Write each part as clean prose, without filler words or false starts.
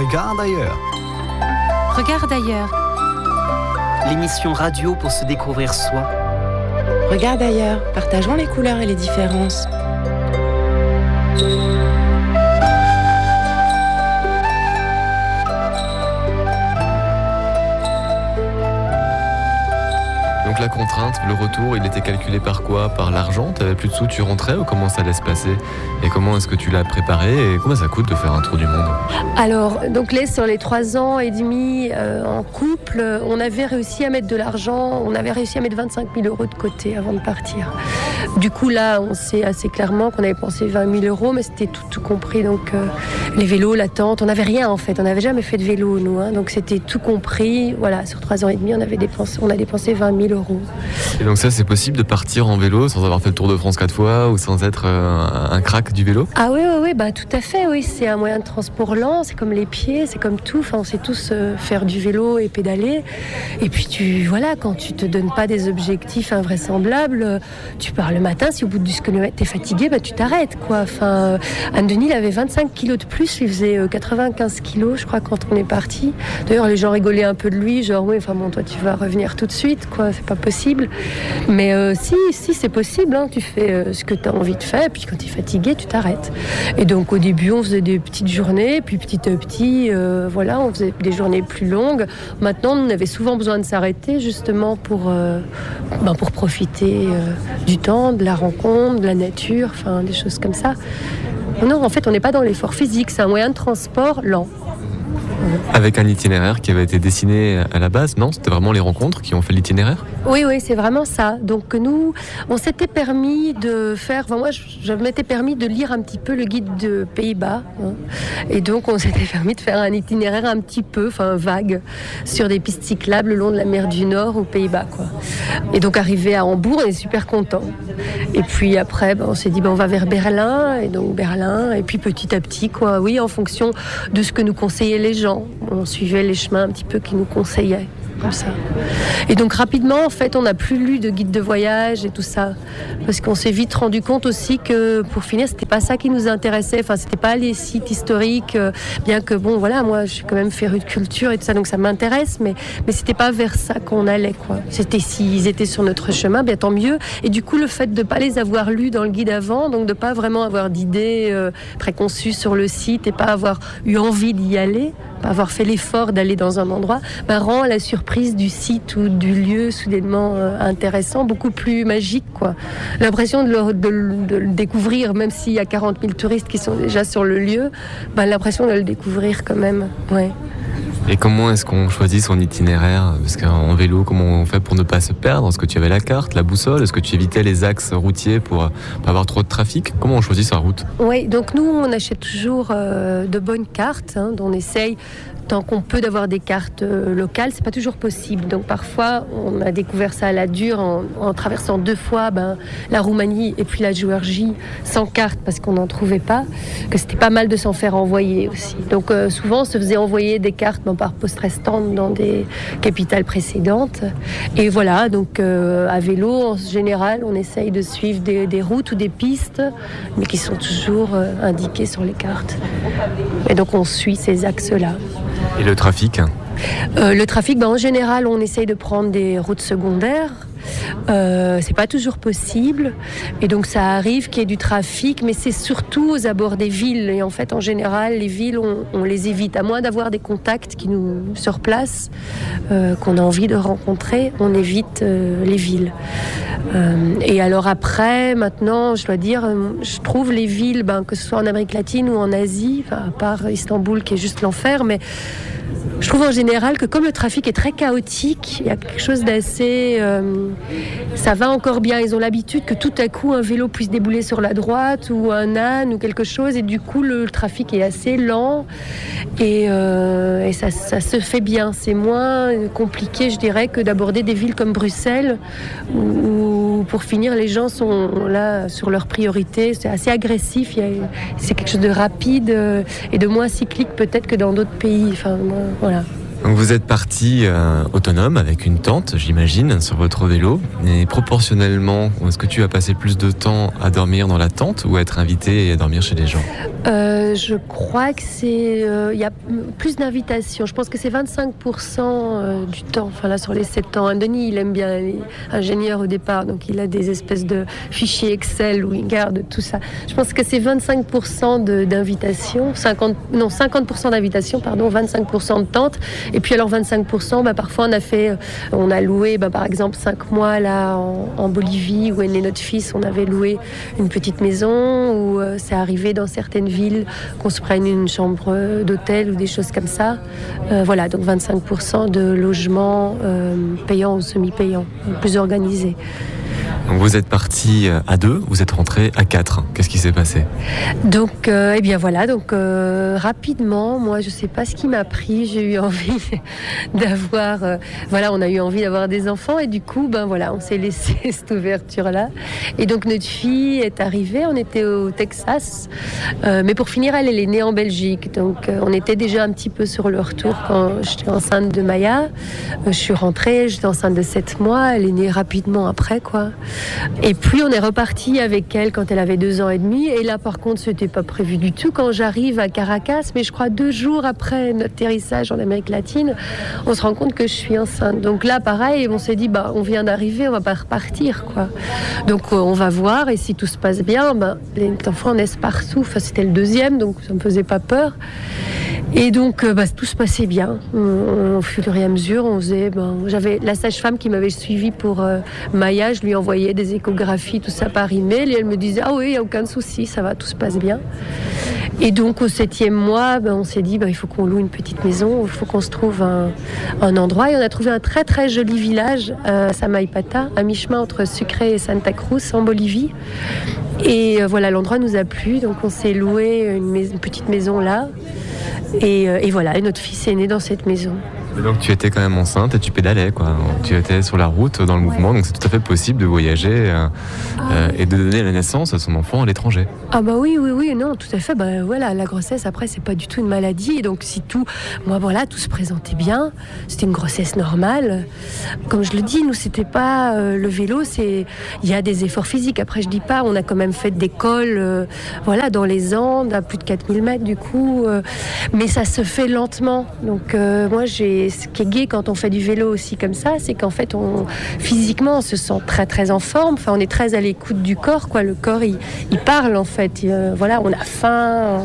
Regarde ailleurs. Regarde ailleurs. L'émission radio pour se découvrir soi. Regarde ailleurs, partageons les couleurs et les différences. Donc la contrainte, le retour, il était calculé par quoi? Par l'argent? T'avais plus de sous, tu rentrais ou comment ça allait se passer? Et comment est-ce que tu l'as préparé? Et combien ça coûte de faire un tour du monde? Alors, donc sur les 3 ans et demi en couple, on avait réussi à mettre de l'argent, on avait réussi à mettre 25 000 euros de côté avant de partir. Du coup, là, on sait assez clairement qu'on avait pensé 20 000 euros, mais c'était tout compris. Donc, les vélos, la tente, on n'avait rien en fait, on n'avait jamais fait de vélo, nous. Donc, c'était tout compris. Voilà, sur 3 ans et demi, on a dépensé 20 000 euros. Et donc ça, c'est possible de partir en vélo sans avoir fait le Tour de France 4 fois ou sans être un crack du vélo? Ah oui, bah, tout à fait, oui. C'est un moyen de transport lent, c'est comme les pieds, c'est comme tout. Enfin, on sait tous faire du vélo et pédaler. Et puis, quand tu te donnes pas des objectifs invraisemblables, tu pars le matin, si au bout de 10 km t'es fatigué, bah, tu t'arrêtes, quoi. Enfin, Anne-Denis, il avait 25 kilos de plus, il faisait 95 kilos, je crois, quand on est parti. D'ailleurs, les gens rigolaient un peu de lui, genre, oui, enfin bon, toi, tu vas revenir tout de suite, quoi, c'est pas possible. Mais si, c'est possible, hein. Tu fais ce que tu as envie de faire, et puis quand tu es fatigué, tu t'arrêtes. Et donc, au début, on faisait des petites journées, puis petit à petit, on faisait des journées plus longues. Maintenant, on avait souvent besoin de s'arrêter, justement, pour profiter du temps, de la rencontre, de la nature, enfin, des choses comme ça. Non, en fait, on n'est pas dans l'effort physique, c'est un moyen de transport lent. Avec un itinéraire qui avait été dessiné à la base, non? C'était vraiment les rencontres qui ont fait l'itinéraire? Oui, c'est vraiment ça. Donc nous, on s'était permis de faire... Enfin, moi, je m'étais permis de lire un petit peu le guide de Pays-Bas. Et donc, on s'était permis de faire un itinéraire un petit peu, vague, sur des pistes cyclables le long de la mer du Nord aux Pays-Bas, quoi. Et donc, arrivé à Hambourg, on est super contents. Et puis après, on s'est dit, on va vers Berlin. Et donc, Berlin. Et puis, petit à petit, quoi. Oui, en fonction de ce que nous conseillaient les gens. On suivait les chemins un petit peu qui nous conseillaient, comme ça. Et donc rapidement, en fait, on n'a plus lu de guide de voyage et tout ça, parce qu'on s'est vite rendu compte aussi que, pour finir, c'était pas ça qui nous intéressait. Enfin, c'était pas les sites historiques, bien que moi, je suis quand même férue de culture et tout ça, donc ça m'intéresse, mais c'était pas vers ça qu'on allait, quoi. C'était s'ils étaient sur notre chemin, bien tant mieux. Et du coup, le fait de pas les avoir lus dans le guide avant, donc de pas vraiment avoir d'idées préconçues sur le site et pas avoir eu envie d'y aller, pas avoir fait l'effort d'aller dans un endroit, rend la surprise du site ou du lieu soudainement intéressant, beaucoup plus magique, quoi. L'impression de le découvrir, même s'il y a 40 000 touristes qui sont déjà sur le lieu, l'impression de le découvrir quand même, ouais. Et comment est-ce qu'on choisit son itinéraire? Parce qu'en vélo, comment on fait pour ne pas se perdre? Est-ce que tu avais la carte, la boussole? Est-ce que tu évitais les axes routiers pour pas avoir trop de trafic? Comment on choisit sa route? Oui, donc nous, on achète toujours de bonnes cartes, dont on essaye, tant qu'on peut, d'avoir des cartes locales. C'est pas toujours possible. Donc parfois, on a découvert ça à la dure en traversant 2 fois la Roumanie et puis la Géorgie sans carte parce qu'on n'en trouvait pas, que c'était pas mal de s'en faire envoyer aussi. Donc souvent, on se faisait envoyer des cartes par poste restante dans des capitales précédentes. Et voilà, donc à vélo, en général, on essaye de suivre des routes ou des pistes, mais qui sont toujours indiquées sur les cartes. Et donc on suit ces axes-là. Et le trafic? Le trafic, en général, on essaye de prendre des routes secondaires. C'est pas toujours possible et donc ça arrive qu'il y ait du trafic, mais c'est surtout aux abords des villes. Et en fait, en général, les villes, on les évite, à moins d'avoir des contacts qui nous sur place, qu'on a envie de rencontrer, on évite les villes. Et alors après, maintenant, je dois dire, je trouve les villes, que ce soit en Amérique latine ou en Asie, à part Istanbul qui est juste l'enfer, mais je trouve en général que comme le trafic est très chaotique, il y a quelque chose d'assez... ça va encore bien. Ils ont l'habitude que tout à coup un vélo puisse débouler sur la droite ou un âne ou quelque chose, et du coup le trafic est assez lent et ça se fait bien. C'est moins compliqué, je dirais, que d'aborder des villes comme Bruxelles où pour finir les gens sont là sur leurs priorités. C'est assez agressif, c'est quelque chose de rapide et de moins cyclique peut-être que dans d'autres pays. Enfin, voilà. Donc vous êtes parti autonome avec une tente, j'imagine, sur votre vélo. Et proportionnellement, est-ce que tu as passé plus de temps à dormir dans la tente ou à être invité et à dormir chez des gens ? Je crois que il y a plus d'invitations. Je pense que c'est 25% du temps. Enfin là, sur les 7 ans, Denis, il aime bien, il est ingénieur au départ, donc il a des espèces de fichiers Excel où il garde tout ça. Je pense que c'est 25% d'invitations, 50% d'invitations, 25% de tentes. Et puis alors 25%, parfois on a loué, par exemple 5 mois là en Bolivie où est né notre fils, on avait loué une petite maison où c'est arrivé dans certaines villes qu'on se prenne une chambre d'hôtel ou des choses comme ça. Voilà, donc 25% de logements payants ou semi-payants, plus organisés. Donc vous êtes parti à 2, vous êtes rentré à 4. Qu'est-ce qui s'est passé ? Donc, rapidement, moi, je sais pas ce qui m'a pris. J'ai eu envie d'avoir, on a eu envie d'avoir des enfants et du coup, on s'est laissé cette ouverture-là. Et donc notre fille est arrivée. On était au Texas, mais pour finir, elle est née en Belgique. Donc, on était déjà un petit peu sur le retour quand j'étais enceinte de Maya. Je suis rentrée, j'étais enceinte de 7 mois. Elle est née rapidement après, quoi. Et puis on est reparti avec elle quand elle avait 2 ans et demi. Et là par contre c'était pas prévu du tout. Quand j'arrive à Caracas, mais je crois 2 jours après notre atterrissage en Amérique latine, on se rend compte que je suis enceinte. Donc là pareil, on s'est dit on vient d'arriver, on va pas repartir, quoi. Donc on va voir et si tout se passe bien, les enfants naissent partout. Enfin c'était le 2e, donc ça me faisait pas peur. Et donc tout se passait bien. Au fur et à mesure, on faisait. J'avais la sage-femme qui m'avait suivie pour Maya, je lui envoyais des échographies, tout ça par email, et elle me disait ah oui, il y a aucun souci, ça va, tout se passe bien. Et donc au 7e mois, on s'est dit il faut qu'on loue une petite maison, il faut qu'on se trouve un endroit, et on a trouvé un très très joli village, Samaipata, à mi-chemin entre Sucre et Santa Cruz en Bolivie. Et l'endroit nous a plu, donc on s'est loué une petite maison là. Et voilà, et notre fils est né dans cette maison. Et donc tu étais quand même enceinte et tu pédalais, quoi. Tu étais sur la route, dans le mouvement, donc c'est tout à fait possible de voyager et de donner la naissance à son enfant à l'étranger. Ah oui, non, tout à fait. La grossesse, après, c'est pas du tout une maladie. Et donc si tout se présentait bien, c'était une grossesse normale. Comme je le dis, nous, c'était pas le vélo, il y a des efforts physiques. Après, je dis pas, on a quand même fait des cols, dans les Andes, à plus de 4000 mètres, du coup. Mais ça se fait lentement. Donc moi, ce qui est gai quand on fait du vélo aussi comme ça, c'est qu'en fait, physiquement, on se sent très très en forme. Enfin, on est très à l'écoute du corps, quoi. Le corps, il parle en fait. On a faim,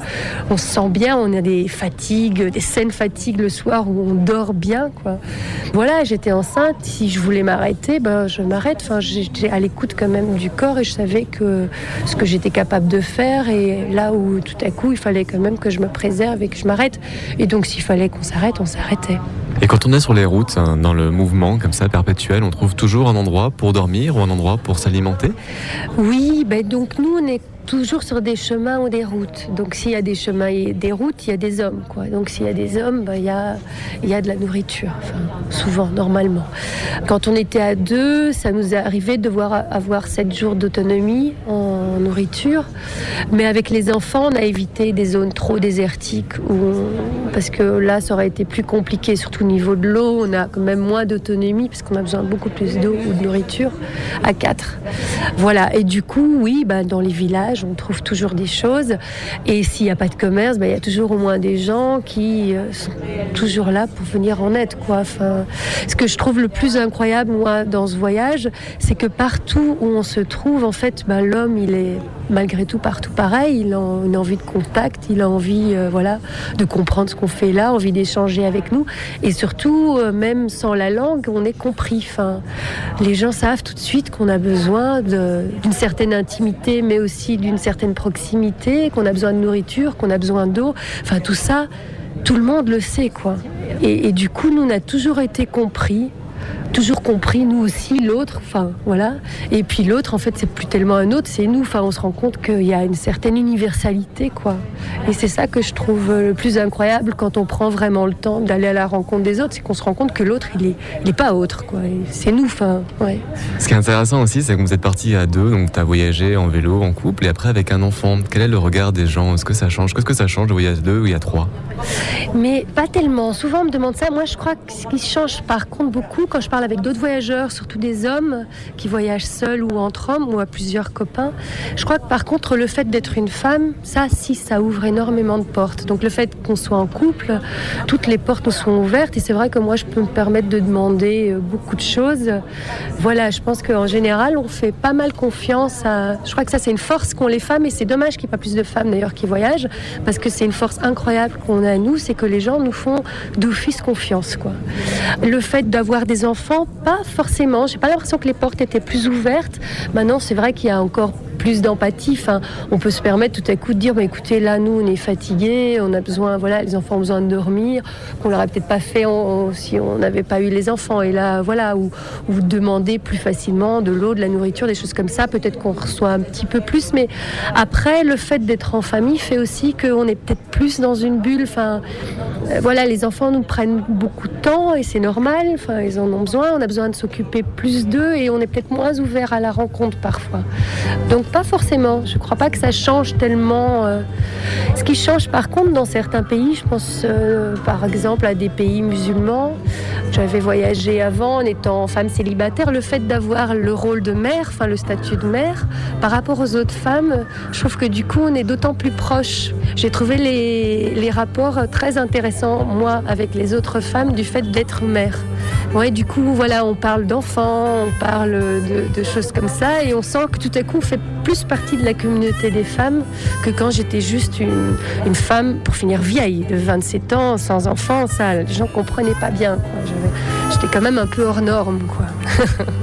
on se sent bien. On a des fatigues, des saines fatigues le soir où on dort bien, quoi. Voilà, j'étais enceinte. Si je voulais m'arrêter, je m'arrête. Enfin, j'étais à l'écoute quand même du corps et je savais que ce que j'étais capable de faire. Et là où tout à coup, il fallait quand même que je me préserve et que je m'arrête. Et donc, s'il fallait qu'on s'arrête, on s'arrêtait. Et quand on est sur les routes, dans le mouvement comme ça perpétuel, on trouve toujours un endroit pour dormir ou un endroit pour s'alimenter ? Oui, donc nous on est toujours sur des chemins ou des routes. Donc s'il y a des chemins et des routes, il y a des hommes, quoi. Donc s'il y a des hommes, il y a de la nourriture, souvent, normalement. Quand on était à 2, ça nous est arrivé de devoir avoir 7 jours d'autonomie en nourriture. Mais avec les enfants, on a évité des zones trop désertiques parce que là, ça aurait été plus compliqué, surtout au niveau de l'eau. On a quand même moins d'autonomie parce qu'on a besoin de beaucoup plus d'eau ou de nourriture à 4. Voilà. Et du coup, oui, dans les villages, on trouve toujours des choses. Et s'il n'y a pas de commerce, il y a toujours au moins des gens qui sont toujours là pour venir en aide, quoi. Enfin, ce que je trouve le plus incroyable, moi, dans ce voyage, c'est que partout où on se trouve, en fait, l'homme, il est malgré tout partout pareil. Il a une envie de contact, il a envie de comprendre ce qu'on fait là, envie d'échanger avec nous. Et surtout, même sans la langue, on est compris. Enfin, les gens savent tout de suite qu'on a besoin d'une certaine intimité, mais aussi d'une certaine proximité, qu'on a besoin de nourriture, qu'on a besoin d'eau. Enfin, tout ça, tout le monde le sait, quoi. Et du coup, nous, on a toujours été compris. toujours compris, nous aussi, l'autre, enfin voilà. Et puis l'autre, en fait, c'est plus tellement un autre, c'est nous. Enfin, on se rend compte qu'il y a une certaine universalité, quoi. Et c'est ça que je trouve le plus incroyable quand on prend vraiment le temps d'aller à la rencontre des autres, c'est qu'on se rend compte que l'autre, il est pas autre, quoi. Et c'est nous, enfin, ouais. Ce qui est intéressant aussi, c'est que vous êtes partis à deux, donc tu as voyagé en vélo, en couple, et après avec un enfant. Quel est le regard des gens? Est-ce que ça change? Qu'est-ce que ça change de voyager à deux ou à trois? Mais pas tellement. Souvent, on me demande ça. Moi, je crois que ce qui change par contre beaucoup, quand je parle avec d'autres voyageurs, surtout des hommes qui voyagent seuls ou entre hommes ou à plusieurs copains, je crois que par contre, le fait d'être une femme, ça ouvre énormément de portes. Donc le fait qu'on soit en couple, toutes les portes nous sont ouvertes. Et c'est vrai que moi, je peux me permettre de demander beaucoup de choses. Voilà, je pense qu'en général, on fait pas mal confiance à... Je crois que ça, c'est une force qu'ont les femmes. Et c'est dommage qu'il n'y ait pas plus de femmes d'ailleurs qui voyagent, parce que c'est une force incroyable qu'on a à nous, c'est que les gens nous font d'office confiance, quoi. Le fait d'avoir des enfants, pas forcément. J'ai pas l'impression que les portes étaient plus ouvertes. Maintenant, c'est vrai qu'il y a encore plus d'empathie. Enfin, on peut se permettre tout à coup de dire, écoutez, là, nous, on est fatigués, on a besoin, voilà, les enfants ont besoin de dormir, qu'on l'aurait peut-être pas fait si on n'avait pas eu les enfants. Et là, voilà, ou demander plus facilement de l'eau, de la nourriture, des choses comme ça. Peut-être qu'on reçoit un petit peu plus, mais après, le fait d'être en famille fait aussi qu'on est peut-être plus dans une bulle. Enfin, voilà, les enfants nous prennent beaucoup de temps et c'est normal. Enfin, ils en ont besoin. On a besoin de s'occuper plus d'eux et on est peut-être moins ouvert à la rencontre parfois. Donc, pas forcément. Je ne crois pas que ça change tellement. Ce qui change par contre dans certains pays, je pense par exemple à des pays musulmans. J'avais voyagé avant en étant femme célibataire. Le fait d'avoir le rôle de mère, enfin le statut de mère, par rapport aux autres femmes, je trouve que du coup on est d'autant plus proches. J'ai trouvé les rapports très intéressants, moi, avec les autres femmes, du fait d'être mère. Ouais, du coup, voilà, on parle d'enfants, on parle de choses comme ça, et on sent que tout à coup, on fait plus partie de la communauté des femmes que quand j'étais juste une femme, pour finir vieille, de 27 ans, sans enfants. Ça, les gens comprenaient pas bien, quoi. J'étais quand même un peu hors norme, quoi.